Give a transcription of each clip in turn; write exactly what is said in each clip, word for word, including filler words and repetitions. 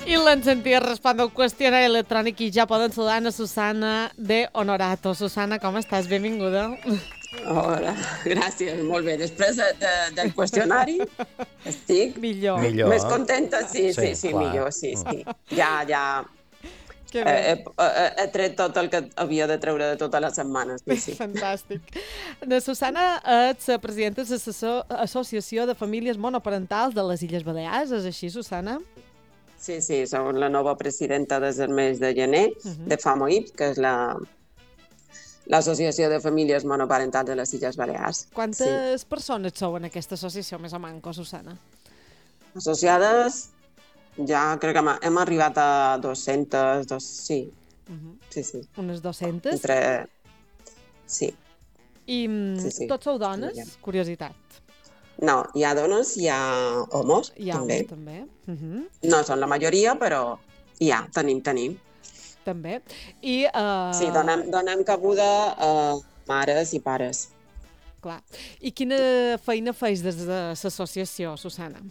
I l'han sentit respondre el qüestionari electrònic i ja poden saludar a Susana de Honorato. Susana, com estàs? Benvinguda. Hola, gràcies, molt bé. Després de, de, del qüestionari estic millor. millor. Més contenta, sí, sí, sí, sí millor, sí, sí. Ja, ja he, he, he tret tot el que havia de treure de totes les setmanes. Sí, sí. Fantàstic. De Susana, ets presidenta de l'Associació de Famílies Monoparentals de les Illes Balears, és així, Susana? Sí, sí, soc la nova presidenta des del mes de gener uh -huh. de FAMOIP, que és la... l'Associació de Famílies Monoparentals de les Illes Balears. Quantes sí. persones sou en aquesta associació, més o manco, Susana? Associades, ja crec que hem arribat a dues-centes, dos, sí. Uh-huh. Sí, sí. Unes dues-centes? Entre... Sí. I sí, sí. tots sou dones? Sí, ja. Curiositat. No, hi ha dones, hi ha homes, hi ha també. Homes, també. Uh-huh. No són la majoria, però hi ha, tenim, tenim. També. I, uh... Sí, donem, donem cabuda a mares i pares. Clar. I quina feina feis des de l'associació, Susana?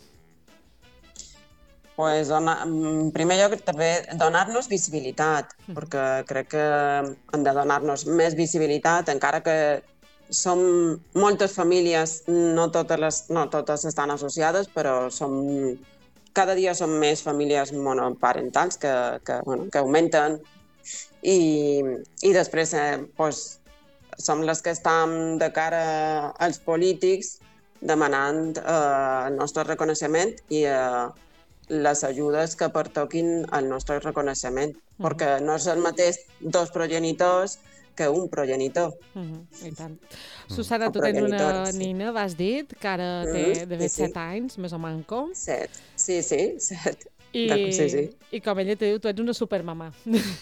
Pues, dona, en primer lloc, també donar-nos visibilitat, mm. perquè crec que hem de donar-nos més visibilitat, encara que som moltes famílies, no totes, les, no totes estan associades, però som... cada dia són més famílies monoparentals que, que, bueno, que augmenten i, i després eh, pues, som les que estem de cara als polítics demanant eh, el nostre reconeixement i eh, les ajudes que pertoquin al nostre reconeixement, mm-hmm. perquè no és el mateix dos progenitors que un progenitor. Mm-hmm. I tant. Mm. Susana, tu tens una sí. nina, vas dit, que ara té de fet sí, set sí. anys, més o manco. Set, sí, sí, set. I, sí, sí. I com ella te diu, tu ets una supermamà.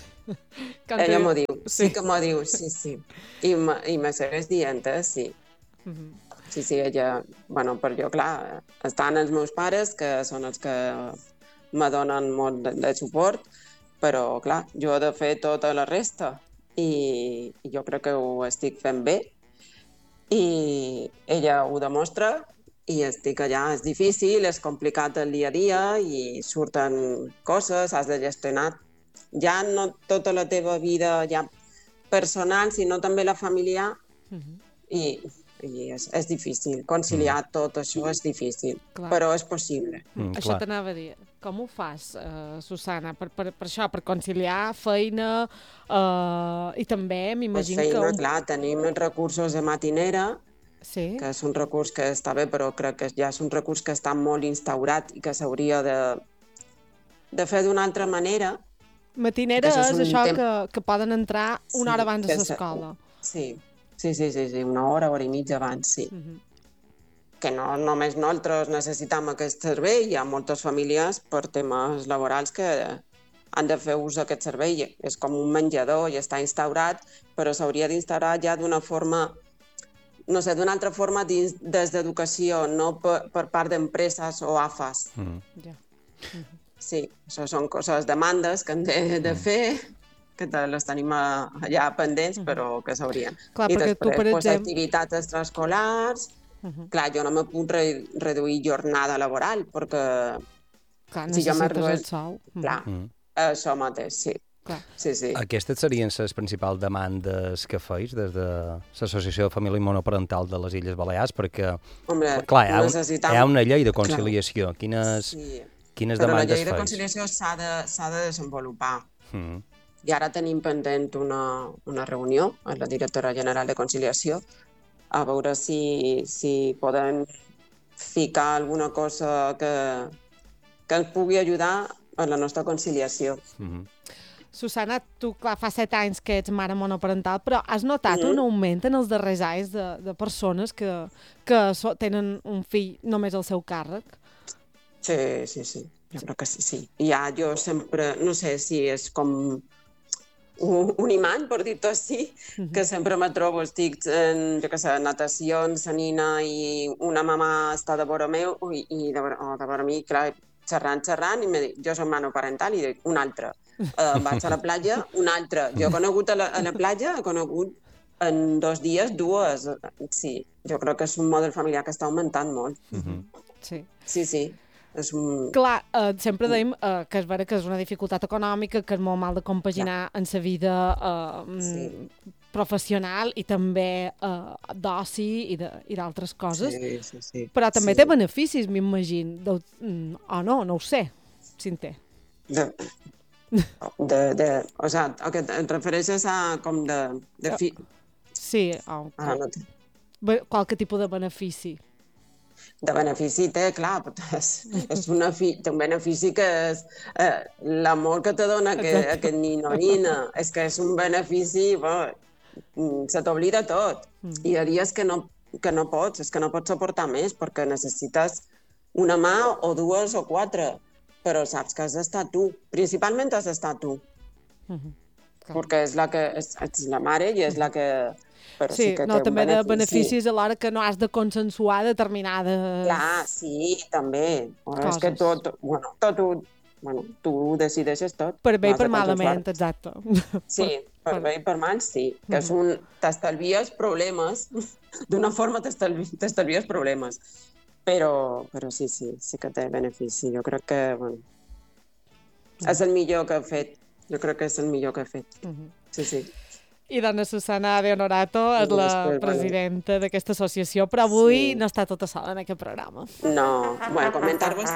Ella m'ho diu, sí, sí que m'ho diu, sí, sí. I, i me segueix dient, eh, sí. Mm-hmm. Sí, sí, ella... Bueno, per jo, clar, estan els meus pares, que són els que me donen molt de, de suport, però, clar, jo he de fer tota la resta i, i jo crec que ho estic fent bé i ella ho demostra i estic allà. És difícil, és complicat el dia a dia i surten coses, has de gestionar ja no tota la teva vida ja personal, sinó també la familiar uh-huh. i, i és, és difícil. Conciliar mm. tot això és difícil, clar. Però és possible. Mm, això t'anava a dir. Com ho fas, uh, Susana, per, per, per això, per conciliar feina uh, i també m'imagino pues feina, que... Clar, tenim els recursos de matinera, sí. que és un recurs que està bé, però crec que ja és un recurs que està molt instaurat i que s'hauria de, de fer d'una altra manera. Matinera és, és això temps... que, que poden entrar una hora sí, abans de l'escola. Sí, sí, sí, sí, sí, una hora, hora i mitja abans, sí. Uh-huh. Que no només nosaltres necessitem aquest servei, hi ha moltes famílies per temes laborals que han de fer ús d'aquest servei. És com un menjador i està instaurat, però s'hauria d'instaurar ja d'una forma, no sé, d'una altra forma dins, des d'educació, no per, per part d'empreses o A F As. Mm. Yeah. Mm-hmm. Sí, això són coses, demandes que hem de, de fer, que les tenim allà pendents, però que s'haurien. Clar, I després, tu, per pues, exemple... activitats extraescolars... Uh-huh. Clar, jo no me puc re reduir jornada laboral, perquè... Clar, si necessites el sou. Clar, uh-huh. això mateix, sí. Clar. Sí, sí. Aquestes serien les principals demandes que feis des de l'Associació de Família Monoparental de les Illes Balears, perquè Hombre, clar, hi ha, necessitam... hi ha una llei de conciliació. Clar. Quines, sí. quines Però demandes feis? Però la llei de conciliació s'ha de, s'ha de desenvolupar. Uh-huh. I ara tenim pendent una, una reunió amb la directora general de conciliació a veure si, si podem ficar alguna cosa que, que ens pugui ajudar a la nostra conciliació. Mm-hmm. Susana, tu clar, fa set anys que ets mare monoparental, però has notat mm-hmm. un augment en els darrers anys de, de persones que, que so, tenen un fill només al seu càrrec? Sí, sí, sí, jo crec que sí, sí. I ja jo sempre, no sé si és com... Un, un imant, per dir-ho així, uh-huh. que sempre me trobo, estic en, jo què sé, natació, en la nina, i una mamà està de vora meu, i, i de, vora, oh, de vora mi, clar, xerrant, xerrant, i me dic, jo soc monoparental, i dic, un altre. Uh, vaig a la platja, un altre. Jo he conegut a la, a la platja, he conegut en dos dies, dues. Sí, jo crec que és un model familiar que està augmentant molt. Uh-huh. Sí. Sí, sí. És un... Clar, eh, sempre deim eh, que és vera que és una dificultat econòmica, que és molt mal de compaginar en la vida eh, sí. professional i també eh, d'oci i d'altres coses, sí, sí, sí. però també sí. té beneficis, m'imagino, o no, no ho sé, si en té. De, de, de, o sea, el que et refereixes a com de... de fi... Sí, o ah, no té. Qualque tipus de benefici. De benefici té, clar, és, és una fi, té un benefici que és eh, l'amor que te dona que, aquest nino o nina, és que és un benefici, bo, se t'oblida tot. Mm. I hi ha dies que no, que no pots, és que no pots suportar més, perquè necessites una mà o dues o quatre, però saps que has d'estar tu. Principalment has d'estar tu. Mm-hmm. Perquè és la que és, ets la mare i és la que... Però sí, sí que no, també benefici. De beneficis alhora que no has de consensuar determinades... Clar, sí, també. Coses. És que tot, bueno, tot ho, bueno, tu ho decideixes tot. Per bé i per malament, exacte. Sí, per, per bé i per mal, sí. Que és un... T'estalvies problemes, d'una forma t'estalvies problemes. Però, però sí, sí, sí que té benefici. Jo crec que, bueno, és el millor que he fet. Jo crec que és el millor que he fet. Sí, sí. I dona Susana De Honorato és la presidenta d'aquesta associació, però avui sí. No està tota sola en aquest programa. No, bueno, comentar-vos...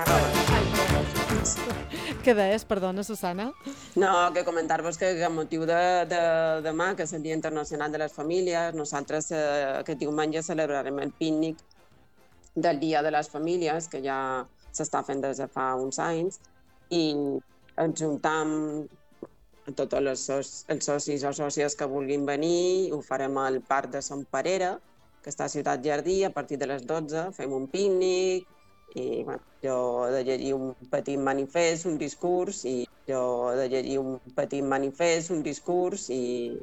Què deies, perdona, Susana? No, que comentar-vos que a motiu de, de demà, que és el Dia Internacional de les Famílies, nosaltres eh, aquest diumenge celebrarem el pícnic del Dia de les Famílies, que ja s'està fent des de fa uns anys, i ens juntam tots els, socis, els socis o sòcies que vulguin venir, ho farem al Parc de Sant Parera, que està a Ciutat Jardí, a partir de les dotze, fem un pícnic, i bueno, jo he de llegir un petit manifest, un discurs, i jo he de llegir un petit manifest, un discurs, i